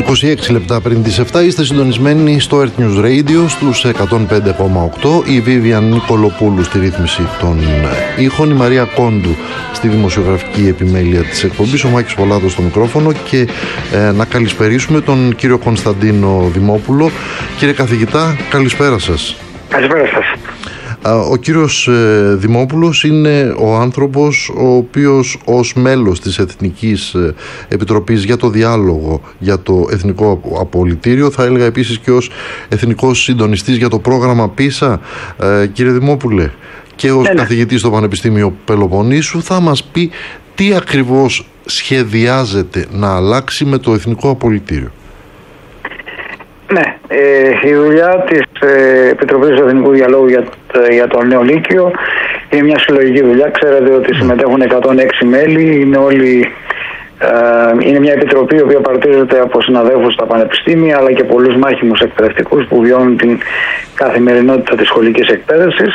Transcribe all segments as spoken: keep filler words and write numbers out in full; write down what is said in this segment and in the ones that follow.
είκοσι έξι λεπτά πριν τις επτά είστε συντονισμένοι στο Earth News Radio στους εκατόν πέντε κόμμα οκτώ. Η Βίβιαν Νικολοπούλου στη ρύθμιση των ήχων, η Μαρία Κόντου στη δημοσιογραφική επιμέλεια της εκπομπής, ο Μάκης Πολάδος στο μικρόφωνο και ε, να καλησπερίσουμε τον κύριο Κωνσταντίνο Δημόπουλο. Κύριε καθηγητά, καλησπέρα σας. Καλησπέρα σας. Ο κύριος Δημόπουλος είναι ο άνθρωπος ο οποίος ως μέλος της Εθνικής Επιτροπής για το Διάλογο για το Εθνικό Απολυτήριο, θα έλεγα επίσης και ως Εθνικός Συντονιστής για το πρόγραμμα πίσα. Κύριε Δημόπουλε, και ως ναι, καθηγητής στο Πανεπιστήμιο Πελοποννήσου θα μας πει τι ακριβώς σχεδιάζεται να αλλάξει με το Εθνικό Απολυτήριο. Ναι, ε, η δουλειά της ε, Επιτροπής του Εθνικού Διαλόγου για, για το νέο Λύκειο είναι μια συλλογική δουλειά. Ξέρετε ότι συμμετέχουν εκατόν έξι μέλη, είναι όλοι, ε, είναι μια επιτροπή η οποία παρτίζεται από συναδέλφους στα πανεπιστήμια αλλά και πολλούς μάχημους εκπαιδευτικούς που βιώνουν την καθημερινότητα της σχολικής εκπαίδευσης.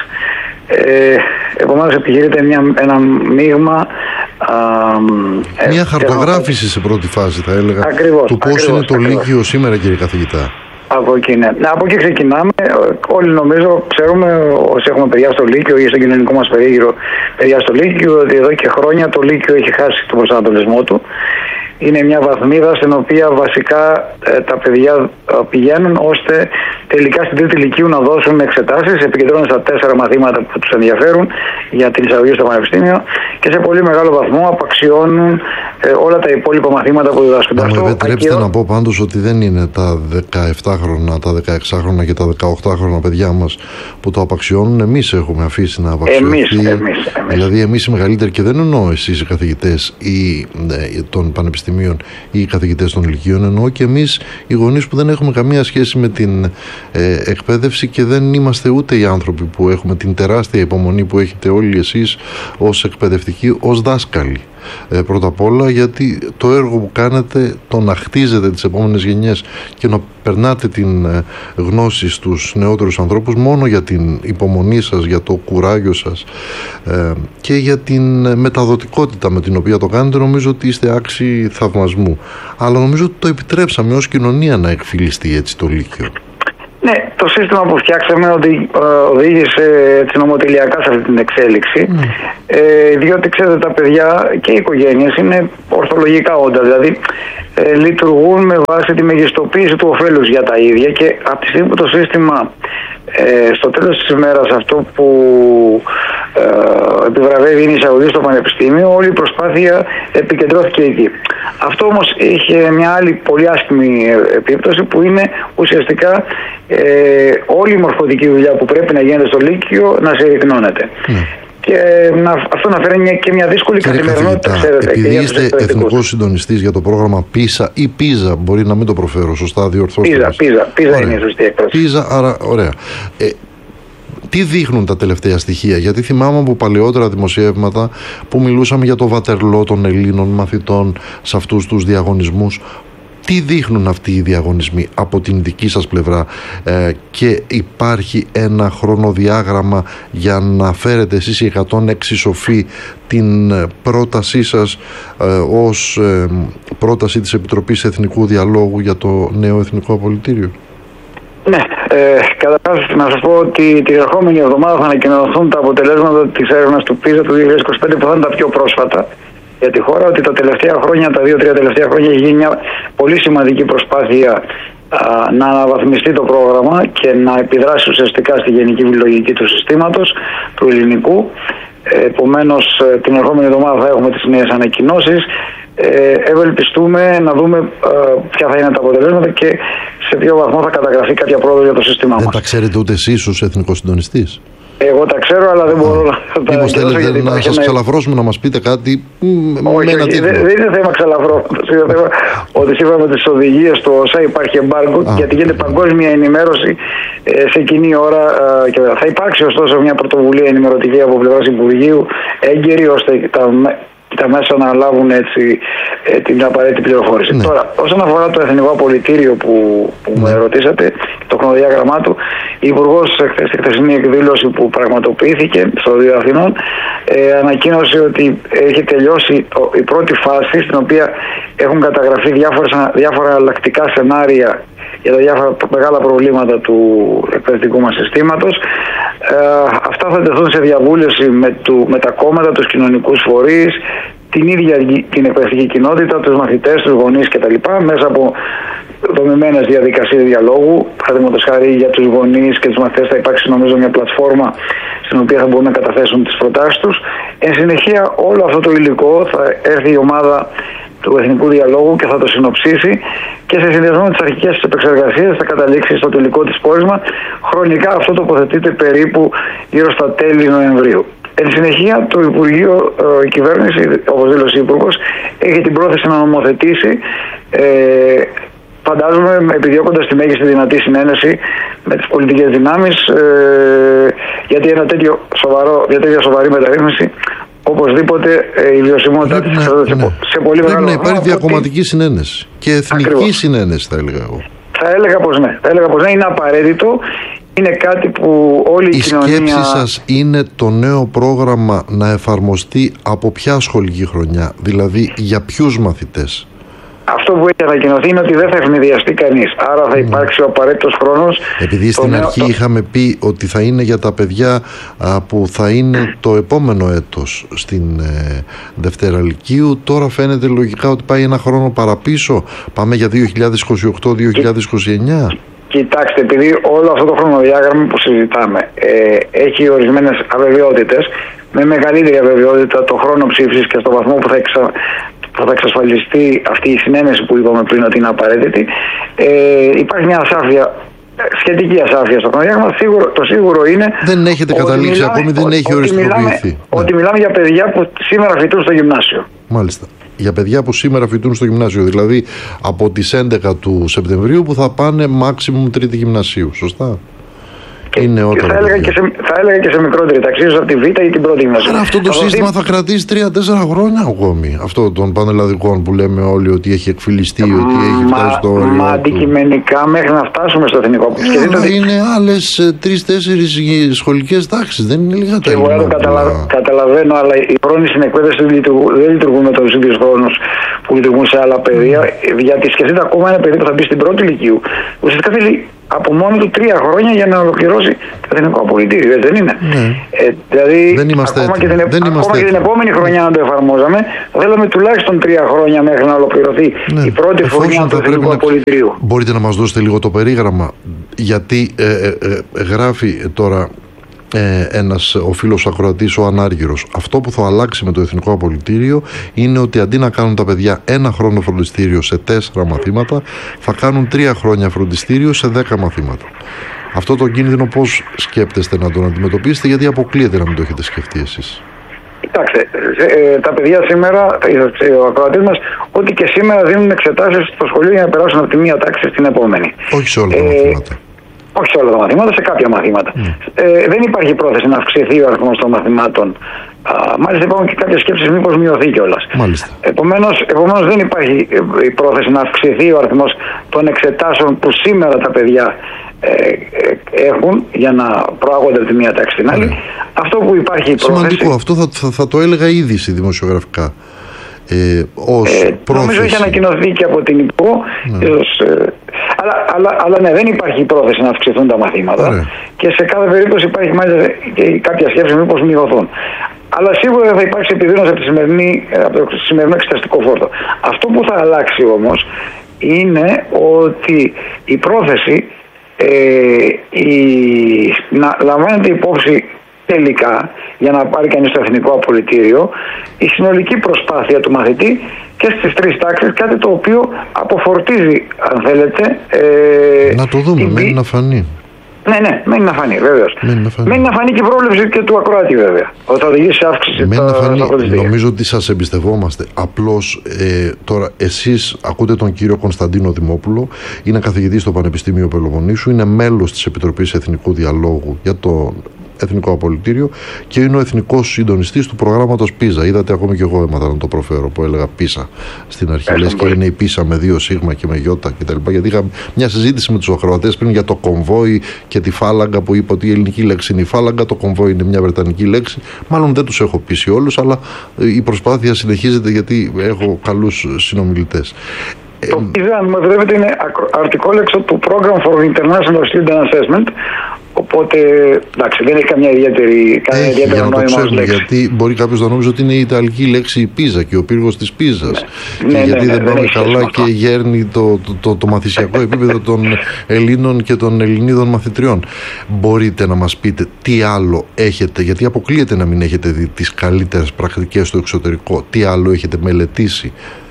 Ε, επομένως επιχειρείται μια, ένα μείγμα. Α, μια ε, χαρτογράφηση σε πρώτη φάση θα έλεγα ακριβώς, του πώς ακριβώς, είναι το ακριβώς. Λύκειο σήμερα, κύριε καθηγητά. Από εκεί, ναι. Από εκεί ξεκινάμε. Όλοι νομίζω ξέρουμε, όσοι έχουμε παιδιά στο Λύκειο ή στο κοινωνικό μας περίγυρο παιδιά στο Λύκειο, ότι εδώ και χρόνια το Λύκειο έχει χάσει τον προσανατολισμό του. Είναι μια βαθμίδα στην οποία βασικά ε, τα παιδιά ε, πηγαίνουν ώστε τελικά στην τρίτη λυκείου να δώσουν εξετάσεις, επικεντρώνουν στα τέσσερα μαθήματα που τους ενδιαφέρουν για την εισαγωγή στο πανεπιστήμιο και σε πολύ μεγάλο βαθμό απαξιώνουν ε, όλα τα υπόλοιπα μαθήματα που διδάσκονται. Να μου επιτρέψετε ακυρώ... να πω πάντως ότι δεν είναι τα δεκαεπτάχρονα, τα δεκαεξάχρονα και τα δεκαοκτάχρονα παιδιά μας που το απαξιώνουν. Εμείς έχουμε αφήσει να απαξιωθεί. Εμείς, εμείς, εμείς. Δηλαδή εμείς οι μεγαλύτεροι, και δεν εννοώ εσείς οι καθηγητές ή, ε, των πανεπιστημίων ή οι καθηγητές των λυκείων, εννοώ και εμείς οι γονείς που δεν έχουμε καμία σχέση με την ε, εκπαίδευση και δεν είμαστε ούτε οι άνθρωποι που έχουμε την τεράστια υπομονή που έχετε όλοι εσείς ως εκπαιδευτικοί, ως δάσκαλοι. Ε, πρώτα απ' όλα γιατί το έργο που κάνετε, το να χτίζετε τις επόμενες γενιές και να περνάτε την ε, γνώση στους νεότερους ανθρώπους μόνο για την υπομονή σας, για το κουράγιο σας ε, και για την μεταδοτικότητα με την οποία το κάνετε, νομίζω ότι είστε άξιοι θαυμασμού. Αλλά νομίζω ότι το επιτρέψαμε ως κοινωνία να εκφυλιστεί έτσι το Λύκειο. Ναι, το σύστημα που φτιάξαμε ότι ε, οδήγησε έτσι, νομοτελειακά σε αυτή την εξέλιξη, mm. ε, διότι ξέρετε τα παιδιά και οι οικογένειες είναι ορθολογικά όντα, δηλαδή ε, λειτουργούν με βάση τη μεγιστοποίηση του ωφέλους για τα ίδια και από τη στιγμή που το σύστημα ε, στο τέλος της ημέρας αυτό που ε, επιβραβεύει είναι η εισαγωγή στο πανεπιστήμιο, όλη η προσπάθεια επικεντρώθηκε εκεί. Αυτό όμως είχε μια άλλη πολύ άσχημη επίπτωση που είναι ουσιαστικά ε, όλη η μορφωτική δουλειά που πρέπει να γίνεται στο Λύκειο να συρρυκνώνεται. Mm. Και να, αυτό να φέρει και μια δύσκολη καθημερινότητα, ξέρετε. Επειδή είστε εθνικός συντονιστής για το πρόγραμμα πίσα ή πίζα, μπορεί να μην το προφέρω σωστά, διορθώστε. Πίζα, πίζα, πίζα είναι η σωστή έκφραση. Πίζα, άρα ωραία. Ε, τι δείχνουν τα τελευταία στοιχεία? Γιατί θυμάμαι από παλαιότερα δημοσιεύματα που μιλούσαμε για το βατερλό των Ελλήνων μαθητών σε αυτούς τους διαγωνισμούς. Τι δείχνουν αυτοί οι διαγωνισμοί από την δική σας πλευρά ε, και υπάρχει ένα χρονοδιάγραμμα για να φέρετε εσείς οι εκατόν έξι σοφοί την πρότασή σας ε, ως ε, πρόταση της Επιτροπής Εθνικού Διαλόγου για το νέο Εθνικό Απολυτήριο? Ναι, ε, καταρχάς να σας πω ότι την ερχόμενη εβδομάδα θα ανακοινωθούν τα αποτελέσματα της έρευνας του πίζα του δύο χιλιάδες είκοσι πέντε που θα είναι τα πιο πρόσφατα για τη χώρα, ότι τα τελευταία χρόνια, τα δύο-τρία τελευταία χρόνια έχει γίνει μια πολύ σημαντική προσπάθεια α, να αναβαθμιστεί το πρόγραμμα και να επιδράσει ουσιαστικά στη γενική λογική του συστήματος, του ελληνικού. Ε, επομένως, την ερχόμενη εβδομάδα θα έχουμε τις νέες ανακοινώσεις. Ε, ευελπιστούμε να δούμε ε, ποια θα είναι τα αποτελέσματα και σε ποιο βαθμό θα καταγραφεί κάποια πρόοδο για το σύστημα μας. Δεν τα ξέρετε ούτε εσείς ως εθνικός συντονιστής? Εγώ τα ξέρω, αλλά δεν μπορώ να τα μήπως θέλετε να σας ξαλαφρώσουμε, να μας πείτε κάτι όχι, με ένα τίτλο? Δεν είναι θέμα ξαλαφρώσματος. Είναι θέμα ότι σύμφωνα με τις οδηγίες του ΟΣΑ υπάρχει εμπάργκο, γιατί γίνεται παγκόσμια ενημέρωση σε κοινή ώρα. Και θα υπάρξει ωστόσο μια πρωτοβουλία ενημερωτική από πλευράς Υπουργείου έγκαιρη, ώστε τα τα μέσα να λάβουν έτσι ε, την απαραίτητη πληροφόρηση. Ναι. Τώρα, όσον αφορά το Εθνικό Απολυτήριο που, που ναι. με ρωτήσατε, το χρονοδιάγραμμά του, η Υπουργός στη χθεσινή εκδήλωση που πραγματοποιήθηκε στο Δίο Αθηνών ε, ανακοίνωσε ότι έχει τελειώσει το, η πρώτη φάση, στην οποία έχουν καταγραφεί διάφορα, διάφορα αλλακτικά σενάρια για τα διάφορα μεγάλα προβλήματα του εκπαιδευτικού μας συστήματος. Ε, αυτά θα τεθούν σε διαβούλευση με, του, με τα κόμματα, τους κοινωνικούς φορείς, την ίδια την εκπαιδευτική κοινότητα, τους μαθητές, τους γονείς κτλ. Μέσα από δομημένες διαδικασίες διαλόγου. Παραδείγματος χάρη, για τους γονείς και τους μαθητές θα υπάρξει νομίζω μια πλατφόρμα στην οποία θα μπορούν να καταθέσουν τις προτάσεις τους. Εν συνεχεία, όλο αυτό το υλικό θα έρθει η ομάδα του Εθνικού Διαλόγου και θα το συνοψίσει και σε συνδυασμό με τις αρχικές επεξεργασίες θα καταλήξει στο τελικό της πόρισμα. Χρονικά αυτό τοποθετείται περίπου γύρω στα τέλη Νοεμβρίου. Εν συνεχεία, το Υπουργείο, η κυβέρνηση, όπως δήλωσε η Υπουργός, έχει την πρόθεση να νομοθετήσει, ε, φαντάζομαι επιδιώκοντας τη μέγιστη δυνατή συνένεση με τις πολιτικές δυνάμεις, ε, γιατί ένα τέτοιο σοβαρό, μια τέτοια σοβαρή μεταρρύθμιση, οπωσδήποτε η βιωσιμότητα της εξαρτάται ναι. σε πολύ μεγάλο βαθμό. Πρέπει να υπάρχει διακομματική συνένεση και εθνική Ακριβώς. συνένεση, θα έλεγα εγώ. Θα έλεγα πως ναι. Θα έλεγα πως ναι, είναι απαραίτητο. Είναι κάτι που όλη η, η κοινωνία... Η σκέψη σας είναι το νέο πρόγραμμα να εφαρμοστεί από ποια σχολική χρονιά, δηλαδή για ποιους μαθητές? Αυτό που έχει ανακοινωθεί είναι ότι δεν θα ευνηδιαστεί κανείς. Άρα θα υπάρξει ο απαραίτητος χρόνος. Επειδή στην νέο... αρχή είχαμε πει ότι θα είναι για τα παιδιά α, που θα είναι το επόμενο έτος στην ε, Δευτέρα Λυκείου, τώρα φαίνεται λογικά ότι πάει ένα χρόνο παραπίσω. Πάμε για δύο χιλιάδες είκοσι οκτώ δύο χιλιάδες είκοσι εννιά. Κοιτάξτε, επειδή όλο αυτό το χρονοδιάγραμμα που συζητάμε ε, έχει ορισμένες αβεβαιότητες, με μεγαλύτερη αβεβαιότητα το χρόνο ψήφισης και στο βαθμό που θα, εξα... που θα εξασφαλιστεί αυτή η συνένεση που είπαμε πριν ότι είναι απαραίτητη, ε, υπάρχει μια ασάφεια, σχετική ασάφεια στο χρονοδιάγραμμα. Σίγουρο, το σίγουρο είναι. Δεν έχετε καταλήξει μιλάμε, ακόμη, δεν έχει οριστικοποιηθεί. Ναι. Ότι μιλάμε για παιδιά που σήμερα φοιτούν στο γυμνάσιο. Μάλιστα. Για παιδιά που σήμερα φοιτούν στο γυμνάσιο, δηλαδή από τις έντεκα του Σεπτεμβρίου που θα πάνε maximum τρίτη γυμνασίου, σωστά? Και, είναι και θα, έλεγα και σε, θα έλεγα και σε μικρότερη τάξη, ίσως από τη Β ή την πρώτη γυμνασίου. Άρα αυτό το θα σύστημα θα κρατήσει τρία τέσσερα χρόνια ακόμη. Αυτό των πανελλαδικών που λέμε όλοι ότι έχει εκφυλιστεί, ότι έχει φτάσει στο όριο. Μα αντικειμενικά μέχρι να φτάσουμε στο εθνικό ε, αλλά ότι... είναι άλλες τρεις τέσσερις σχολικές τάξεις, δεν είναι λίγα τα Εγώ το καταλα... καταλαβαίνω, αλλά οι χρόνοι στην εκπαίδευση δεν λειτουργούν με τους ίδιους χρόνους που λειτουργούν σε άλλα παιδεία. Mm. Γιατί σκεφτείτε ακόμα ένα παιδί που θα μπει στην πρώτη Λυκείου, ουσιαστικά θέλει από μόνο του τρία χρόνια για να ολοκληρώσει το Εθνικό Απολυτήριο, δεν είναι? Ναι. Ε, δηλαδή, δεν είμαστε ακόμα, και την, δεν ακόμα είμαστε και την επόμενη χρονιά να το εφαρμόζαμε, θα θέλαμε τουλάχιστον τρία χρόνια μέχρι να ολοκληρωθεί ναι. η πρώτη χρονιά του Εθνικού Απολυτηρίου. Να... Μπορείτε να μας δώσετε λίγο το περίγραμμα, γιατί ε, ε, ε, γράφει τώρα ε, ένας ο φίλος ακροατής, ο Ανάργυρος, αυτό που θα αλλάξει με το Εθνικό Απολυτήριο είναι ότι αντί να κάνουν τα παιδιά ένα χρόνο φροντιστήριο σε τέσσερα μαθήματα, θα κάνουν τρία χρόνια φροντιστήριο σε δέκα μαθήματα. Αυτό το κίνδυνο πώς σκέπτεστε να τον αντιμετωπίσετε, γιατί αποκλείεται να μην το έχετε σκεφτεί εσείς? Κοιτάξτε, ε, τα παιδιά σήμερα, ο ακροατής μας, ότι και σήμερα δίνουν εξετάσεις στο σχολείο για να περάσουν από τη μία τάξη στην επόμενη. Όχι σε όλα τα ε, μαθήματα. Όχι σε όλα τα μαθήματα, σε κάποια μαθήματα. Mm. Ε, δεν υπάρχει πρόθεση να αυξηθεί ο αριθμός των μαθημάτων. Α, μάλιστα υπάρχουν και κάποιες σκέψεις μήπως μειωθεί κιόλας. Επομένως, επομένως δεν υπάρχει η πρόθεση να αυξηθεί ο αριθμός των εξετάσεων που σήμερα τα παιδιά ε, ε, έχουν για να προάγονται από τη μία τάξη στην άλλη. Mm. Αυτό που υπάρχει η πρόθεση... Σημαντικό, αυτό θα, θα, θα το έλεγα ήδη στη δημοσιογραφικά. Ε, ως ε, νομίζω έχει ανακοινωθεί και από την Υπουργό. Ναι. Ίσως, ε, αλλά, αλλά, αλλά ναι, δεν υπάρχει πρόθεση να αυξηθούν τα μαθήματα. Ωραία. Και σε κάθε περίπτωση υπάρχει μάλιστα και κάποια σκέψη μήπως μειωθούν. Αλλά σίγουρα θα υπάρξει επιδείνωση από, από το σημερινό εξεταστικό φόρτο. Αυτό που θα αλλάξει όμως είναι ότι η πρόθεση ε, η, να λαμβάνεται υπόψη τελικά, για να πάρει κανείς το Εθνικό Απολυτήριο, η συνολική προσπάθεια του μαθητή και στις τρεις τάξεις, κάτι το οποίο αποφορτίζει, αν θέλετε... Ε, να το δούμε, την... μένει να φανεί. Ναι, ναι, μένει να φανεί, βεβαίως. Μένει να φανεί, μένει να φανεί και η πρόβλεψη και του ακροάτη, βέβαια. Ότι θα οδηγήσει σε αύξηση μένει τα, να φανεί. Νομίζω ότι σας εμπιστευόμαστε. Απλώς ε, τώρα εσείς ακούτε τον κύριο Κωνσταντίνο Δημόπουλο, είναι καθηγητής στο Πανεπιστήμιο Πελοποννήσου, είναι μέλος της Επιτροπής Εθνικού Διαλόγου για το εθνικό απολυτήριο και είναι ο εθνικός συντονιστής του προγράμματος πίζα. Είδατε, ακόμη και εγώ έμαθα να το προφέρω, που έλεγα πίζα στην αρχή. Λες και είναι η πίζα με δύο σίγμα και με γιώτα κτλ. Γιατί είχα μια συζήτηση με τους ακροατές πριν για το κομβόι και τη φάλαγγα, που είπε ότι η ελληνική λέξη είναι η φάλαγγα, το κομβόι είναι μια βρετανική λέξη. Μάλλον δεν τους έχω πείσει όλους, αλλά η προσπάθεια συνεχίζεται γιατί έχω καλούς συνομιλητές. Το πίζα, αν μου επιτρέπετε, είναι αρτικόλεξο του Program for International Student Assessment. Οπότε, εντάξει, δεν έχει καμιά ιδιαίτερη, καμιά έχει, ιδιαίτερη νόημα ως λέξη. Γιατί μπορεί κάποιος να νομίζει ότι είναι η ιταλική λέξη πίζα και ο πύργος της πίζας. Ναι. Και ναι, γιατί ναι, ναι, δεν πάμε καλά και γέρνει το, το, το, το μαθησιακό επίπεδο των Ελλήνων και των Ελληνίδων μαθητριών. Μπορείτε να μας πείτε τι άλλο έχετε, γιατί αποκλείεται να μην έχετε δει τις καλύτερες πρακτικές στο εξωτερικό, τι άλλο έχετε μελετήσει?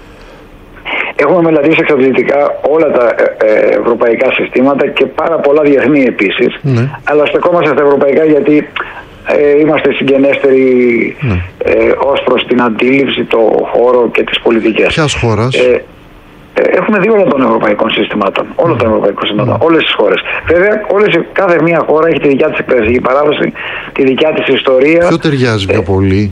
Έχουμε μελετήσει εξαντλητικά όλα τα ε, ευρωπαϊκά συστήματα και πάρα πολλά διεθνή επίσης. Ναι. Αλλά στεκόμαστε στα ευρωπαϊκά γιατί ε, είμαστε συγγενέστεροι ναι. ε, ως προς την αντίληψη, το χώρο και τις πολιτικές. Ποιας χώρας? Ε, ε, έχουμε δει όλα των ευρωπαϊκών συστημάτων. Όλα mm. των ευρωπαϊκών συστημάτων. Mm. Όλες τις χώρες. Βέβαια, όλες, κάθε μία χώρα έχει τη δικιά της εκπαιδευτική παράδοση, τη δικιά της ιστορία. Ποιο ταιριάζει πιο ε, πολύ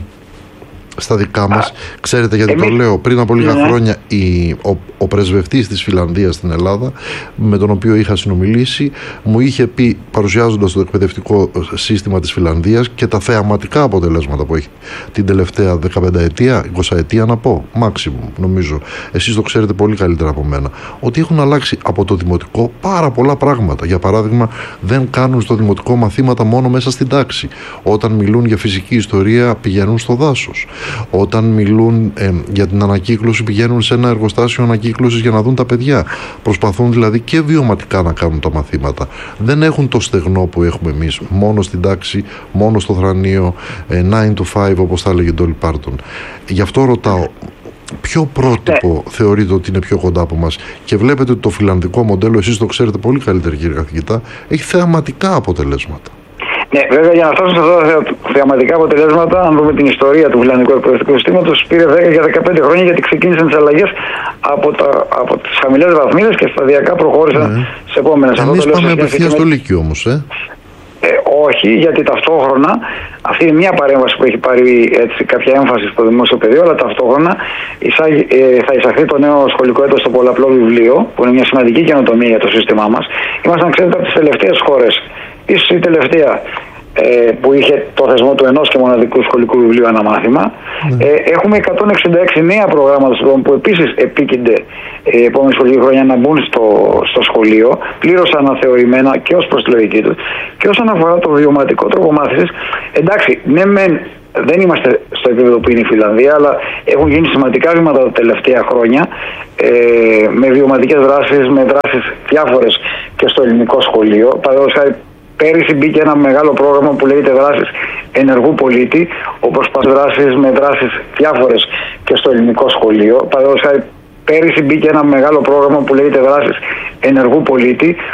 στα δικά μας? Α, ξέρετε γιατί εμείς, το λέω? Πριν από λίγα ναι. χρόνια η, ο, ο πρεσβευτής της Φιλανδίας στην Ελλάδα, με τον οποίο είχα συνομιλήσει, μου είχε πει, παρουσιάζοντας το εκπαιδευτικό σύστημα της Φιλανδίας και τα θεαματικά αποτελέσματα που έχει την τελευταία δεκαπενταετία, εικοσαετία να πω, maximum νομίζω, εσείς το ξέρετε πολύ καλύτερα από μένα, ότι έχουν αλλάξει από το δημοτικό πάρα πολλά πράγματα. Για παράδειγμα, δεν κάνουν στο δημοτικό μαθήματα μόνο μέσα στην τάξη. Όταν μιλούν για φυσική ιστορία πηγαίνουν στο δάσος. Όταν μιλούν ε, για την ανακύκλωση πηγαίνουν σε ένα εργοστάσιο ανακύκλωσης για να δουν τα παιδιά. Προσπαθούν δηλαδή και βιωματικά να κάνουν τα μαθήματα. Δεν έχουν το στεγνό που έχουμε εμείς, μόνο στην τάξη, μόνο στο θρανείο, ε, nine to five όπως θα έλεγε Ντόλι Πάρτον. Γι' αυτό ρωτάω, ποιο πρότυπο ναι. θεωρείτε ότι είναι πιο κοντά από μας? Και βλέπετε ότι το φιλανδικό μοντέλο, εσείς το ξέρετε πολύ καλύτερα κύριε καθηγητά, έχει θεαματικά αποτελέσματα. Ναι, βέβαια, για να φτάσουμε σε αυτά τα θεαματικά αποτελέσματα, αν δούμε την ιστορία του φιλανδικού εκπαιδευτικού συστήματος, πήρε δέκα για δεκαπέντε χρόνια γιατί ξεκίνησαν τις αλλαγές από, τα, από τις χαμηλές βαθμίδες και σταδιακά προχώρησαν ναι. σε επόμενες. Εμείς πάμε απευθείας στο Λύκειο όμως, ε? Ε, όχι, γιατί ταυτόχρονα αυτή είναι μια παρέμβαση που έχει πάρει έτσι, κάποια έμφαση στο δημόσιο πεδίο, αλλά ταυτόχρονα εισάγει, ε, θα εισαχθεί το νέο σχολικό έτος στο πολλαπλό βιβλίο, που είναι μια σημαντική καινοτομία για το σύστημά μας. Ήμασταν, ξέρετε, από τις τελευταίες χώρες, ίσως η τελευταία, ε, που είχε το θεσμό του ενός και μοναδικού σχολικού βιβλίου ανά μάθημα. Mm. Ε, έχουμε εκατόν εξήντα έξι νέα προγράμματα που επίσης επίκυνται η ε, επόμενη σχολική χρονιά να μπουν στο, στο σχολείο, πλήρως αναθεωρημένα και ως προς τη λογική του. Και όσον αφορά το βιωματικό τρόπο μάθησης, εντάξει, ναι, μεν δεν είμαστε στο επίπεδο που είναι η Φιλανδία, αλλά έχουν γίνει σημαντικά βήματα τα τελευταία χρόνια ε, με βιωματικές δράσεις, με δράσεις διάφορες και στο ελληνικό σχολείο. Παραδείγματος χάρη, πέρυσι μπήκε ένα μεγάλο πρόγραμμα που λέγεται δράσεις ενεργού πολίτη, όπως δράσεις με δράσεις διάφορες και στο ελληνικό σχολείο. Παραδείγματος χάρη, πέρυσι μπήκε ένα μεγάλο πρόγραμμα που λέγεται δράσεις ενεργού πολίτη,